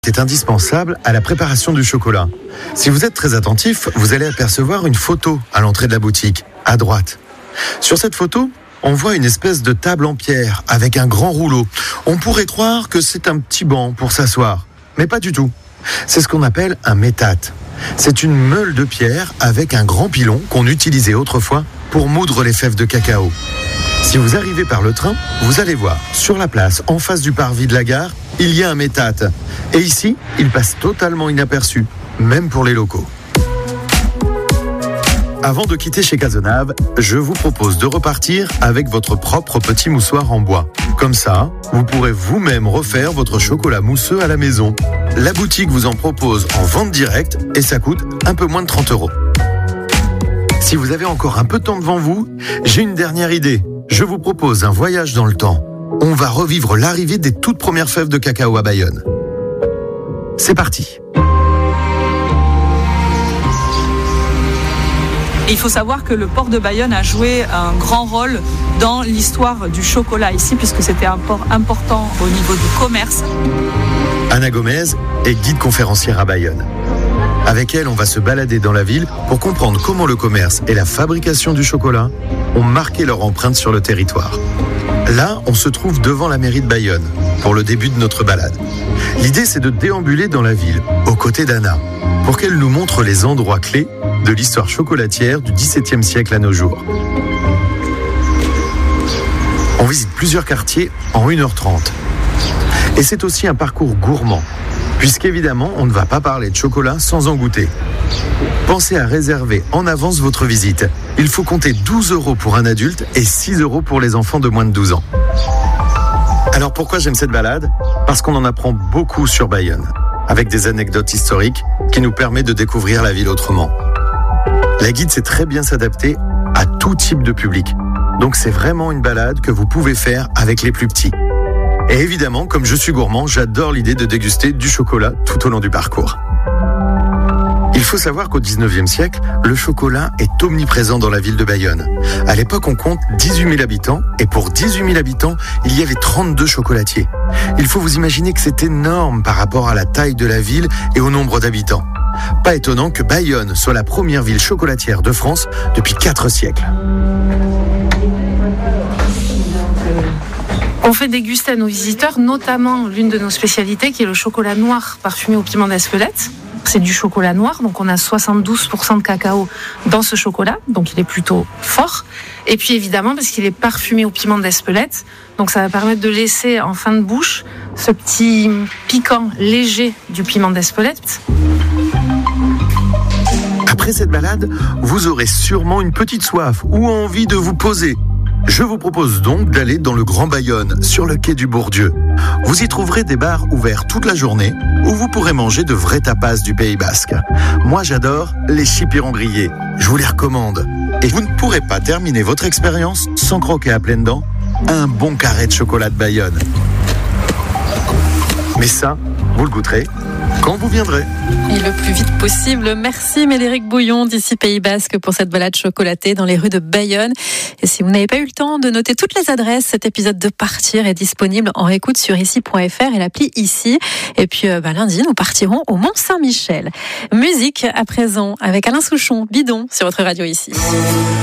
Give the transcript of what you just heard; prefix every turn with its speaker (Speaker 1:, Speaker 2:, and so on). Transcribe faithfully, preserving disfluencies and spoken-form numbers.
Speaker 1: C'est indispensable à la préparation du chocolat. Si vous êtes très attentif, vous allez apercevoir une photo à l'entrée de la boutique, à droite. Sur cette photo, on voit une espèce de table en pierre avec un grand rouleau. On pourrait croire que c'est un petit banc pour s'asseoir, mais pas du tout. C'est ce qu'on appelle un métate. C'est une meule de pierre avec un grand pilon qu'on utilisait autrefois pour moudre les fèves de cacao. Si vous arrivez par le train, vous allez voir, sur la place, en face du parvis de la gare, il y a un métate. Et ici, il passe totalement inaperçu, même pour les locaux. Avant de quitter chez Casonave, je vous propose de repartir avec votre propre petit moussoir en bois. Comme ça, vous pourrez vous-même refaire votre chocolat mousseux à la maison. La boutique vous en propose en vente directe et ça coûte un peu moins de trente euros. Si vous avez encore un peu de temps devant vous, j'ai une dernière idée. Je vous propose un voyage dans le temps. On va revivre l'arrivée des toutes premières fèves de cacao à Bayonne. C'est parti.
Speaker 2: Il faut savoir que le port de Bayonne a joué un grand rôle dans l'histoire du chocolat ici, puisque c'était un port important au niveau du commerce.
Speaker 1: Anna Gomez est guide conférencière à Bayonne. Avec elle, on va se balader dans la ville pour comprendre comment le commerce et la fabrication du chocolat ont marqué leur empreinte sur le territoire. Là, on se trouve devant la mairie de Bayonne pour le début de notre balade. L'idée, c'est de déambuler dans la ville, aux côtés d'Anna, pour qu'elle nous montre les endroits clés de l'histoire chocolatière du dix-septième siècle à nos jours. On visite plusieurs quartiers en une heure trente. Et c'est aussi un parcours gourmand, puisqu'évidemment, on ne va pas parler de chocolat sans en goûter. Pensez à réserver en avance votre visite. Il faut compter douze euros pour un adulte et six euros pour les enfants de moins de douze ans. Alors pourquoi j'aime cette balade ? Parce qu'on en apprend beaucoup sur Bayonne, avec des anecdotes historiques qui nous permettent de découvrir la ville autrement. La guide sait très bien s'adapter à tout type de public. Donc c'est vraiment une balade que vous pouvez faire avec les plus petits. Et évidemment, comme je suis gourmand, j'adore l'idée de déguster du chocolat tout au long du parcours. Il faut savoir qu'au dix-neuvième siècle, le chocolat est omniprésent dans la ville de Bayonne. À l'époque, on compte dix-huit mille habitants et pour dix-huit mille habitants, il y avait trente-deux chocolatiers. Il faut vous imaginer que c'est énorme par rapport à la taille de la ville et au nombre d'habitants. Pas étonnant que Bayonne soit la première ville chocolatière de France depuis quatre siècles.
Speaker 3: On fait déguster à nos visiteurs notamment l'une de nos spécialités qui est le chocolat noir parfumé au piment d'Espelette. C'est du chocolat noir, donc on a soixante-douze pour cent de cacao dans ce chocolat, donc il est plutôt fort. Et puis évidemment, parce qu'il est parfumé au piment d'Espelette, donc ça va permettre de laisser en fin de bouche ce petit piquant léger du piment d'Espelette.
Speaker 1: Après cette balade, vous aurez sûrement une petite soif ou envie de vous poser. Je vous propose donc d'aller dans le Grand Bayonne, sur le quai du Bourdieu. Vous y trouverez des bars ouverts toute la journée où vous pourrez manger de vrais tapas du Pays Basque. Moi, j'adore les chipirons grillés. Je vous les recommande. Et vous ne pourrez pas terminer votre expérience sans croquer à pleines dents un bon carré de chocolat de Bayonne. Mais ça, vous le goûterez quand vous viendrez.
Speaker 4: Et le plus vite possible. Merci Médéric Bouillon d'ici Pays Basque pour cette balade chocolatée dans les rues de Bayonne. Et si vous n'avez pas eu le temps de noter toutes les adresses, cet épisode de Partir est disponible en réécoute sur ici point f r et l'appli Ici. Et puis bah, lundi, nous partirons au Mont-Saint-Michel. Musique à présent avec Alain Souchon, Bidon sur votre radio Ici.